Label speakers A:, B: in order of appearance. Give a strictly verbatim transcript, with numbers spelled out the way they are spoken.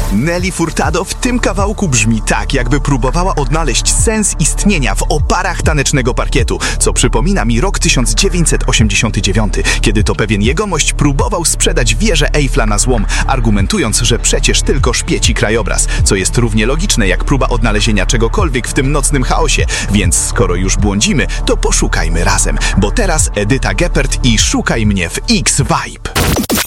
A: Nelly Furtado w tym kawałku brzmi tak, jakby próbowała odnaleźć sens istnienia w oparach tanecznego parkietu, co przypomina mi rok tysiąc dziewięćset osiemdziesiąty dziewiąty, kiedy to pewien jegomość próbował sprzedać wieżę Eiffla na złom, argumentując, że przecież tylko szpieci krajobraz, co jest równie logiczne jak próba odnalezienia czegokolwiek w tym nocnym chaosie. Więc skoro już błądzimy, to poszukajmy razem, bo teraz Edyta Geppert i Szukaj mnie w X-Vibe.